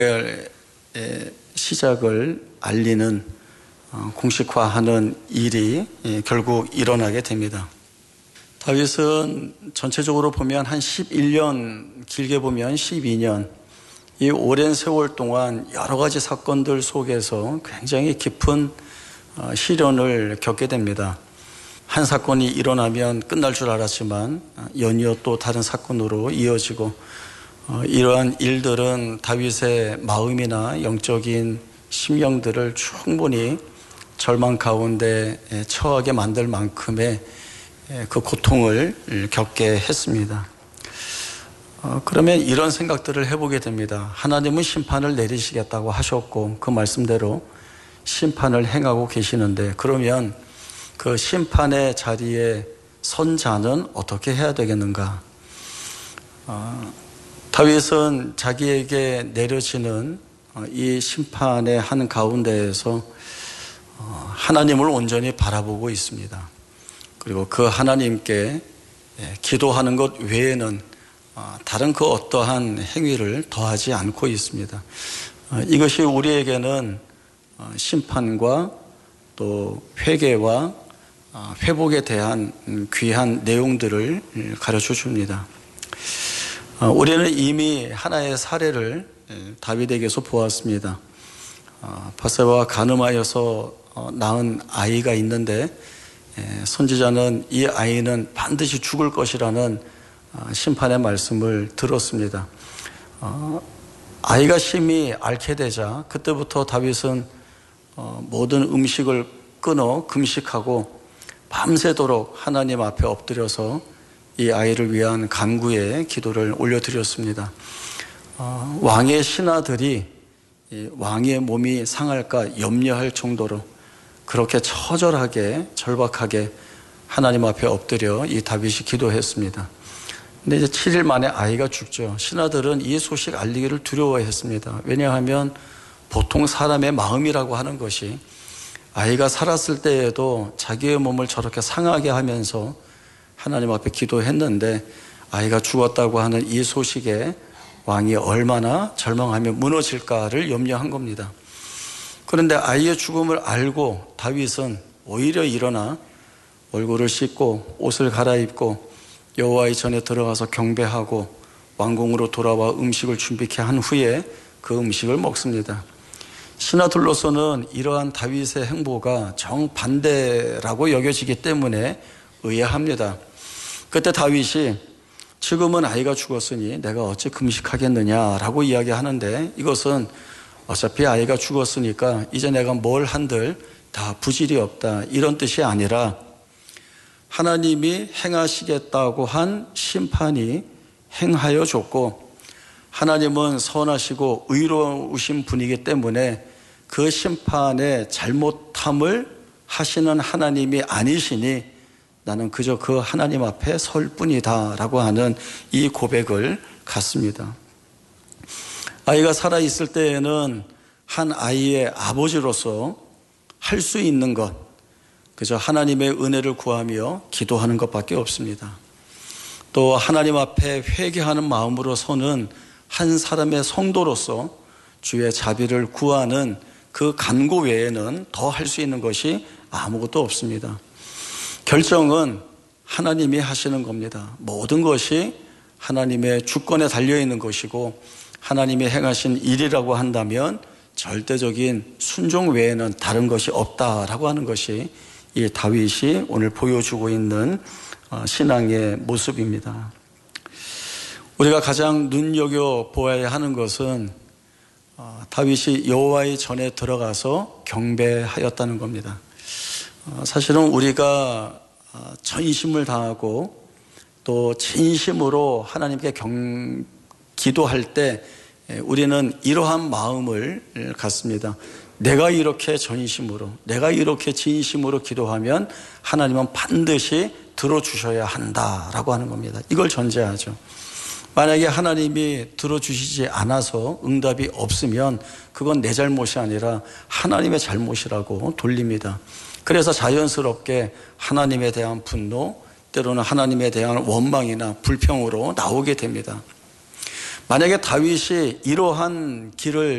시작을 알리는 공식화하는 일이 결국 일어나게 됩니다. 다윗은 전체적으로 보면 한 11년, 길게 보면 12년, 이 오랜 세월 동안 여러 가지 사건들 속에서 굉장히 깊은 시련을 겪게 됩니다. 한 사건이 일어나면 끝날 줄 알았지만 연이어 또 다른 사건으로 이어지고, 이러한 일들은 다윗의 마음이나 영적인 심령들을 충분히 절망 가운데 처하게 만들 만큼의 그 고통을 겪게 했습니다. 그러면 이런 생각들을 해보게 됩니다. 하나님은 심판을 내리시겠다고 하셨고 그 말씀대로 심판을 행하고 계시는데, 그러면 그 심판의 자리에 선 자는 어떻게 해야 되겠는가? 다윗은 자기에게 내려지는 이 심판의 한 가운데에서 하나님을 온전히 바라보고 있습니다. 그리고 그 하나님께 기도하는 것 외에는 다른 그 어떠한 행위를 더하지 않고 있습니다. 이것이 우리에게는 심판과 또 회개와 회복에 대한 귀한 내용들을 가르쳐 줍니다. 우리는 이미 하나의 사례를 다윗에게서 보았습니다. 바세바가 간음하여서 낳은 아이가 있는데 선지자는 이 아이는 반드시 죽을 것이라는 심판의 말씀을 들었습니다. 아이가 심히 앓게 되자 그때부터 다윗은 모든 음식을 끊어 금식하고 밤새도록 하나님 앞에 엎드려서 이 아이를 위한 간구의 기도를 올려드렸습니다. 왕의 신하들이 왕의 몸이 상할까 염려할 정도로 그렇게 처절하게 절박하게 하나님 앞에 엎드려 이 다윗이 기도했습니다. 근데 이제 7일 만에 아이가 죽죠. 신하들은 이 소식 알리기를 두려워했습니다. 왜냐하면 보통 사람의 마음이라고 하는 것이 아이가 살았을 때에도 자기의 몸을 저렇게 상하게 하면서 하나님 앞에 기도했는데 아이가 죽었다고 하는 이 소식에 왕이 얼마나 절망하며 무너질까를 염려한 겁니다. 그런데 아이의 죽음을 알고 다윗은 오히려 일어나 얼굴을 씻고 옷을 갈아입고 여호와의 전에 들어가서 경배하고 왕궁으로 돌아와 음식을 준비케 한 후에 그 음식을 먹습니다. 신하들로서는 이러한 다윗의 행보가 정반대라고 여겨지기 때문에 의아합니다. 그때 다윗이 지금은 아이가 죽었으니 내가 어찌 금식하겠느냐라고 이야기하는데, 이것은 어차피 아이가 죽었으니까 이제 내가 뭘 한들 다 부질이 없다, 이런 뜻이 아니라 하나님이 행하시겠다고 한 심판이 행하여 줬고, 하나님은 선하시고 의로우신 분이기 때문에 그 심판의 잘못함을 하시는 하나님이 아니시니 나는 그저 그 하나님 앞에 설 뿐이다 라고 하는 이 고백을 갖습니다. 아이가 살아있을 때에는 한 아이의 아버지로서 할 수 있는 것, 그저 하나님의 은혜를 구하며 기도하는 것밖에 없습니다. 또 하나님 앞에 회개하는 마음으로 서는 한 사람의 성도로서 주의 자비를 구하는 그 간구 외에는 더 할 수 있는 것이 아무것도 없습니다. 결정은 하나님이 하시는 겁니다. 모든 것이 하나님의 주권에 달려있는 것이고 하나님이 행하신 일이라고 한다면 절대적인 순종 외에는 다른 것이 없다라고 하는 것이 이 다윗이 오늘 보여주고 있는 신앙의 모습입니다. 우리가 가장 눈여겨보아야 하는 것은 다윗이 여호와의 전에 들어가서 경배하였다는 겁니다. 사실은 우리가 전심을 다하고 또 진심으로 하나님께 기도할 때 우리는 이러한 마음을 갖습니다. 내가 이렇게 전심으로, 내가 이렇게 진심으로 기도하면 하나님은 반드시 들어주셔야 한다라고 하는 겁니다. 이걸 전제하죠. 만약에 하나님이 들어주시지 않아서 응답이 없으면 그건 내 잘못이 아니라 하나님의 잘못이라고 돌립니다. 그래서 자연스럽게 하나님에 대한 분노, 때로는 하나님에 대한 원망이나 불평으로 나오게 됩니다. 만약에 다윗이 이러한 길을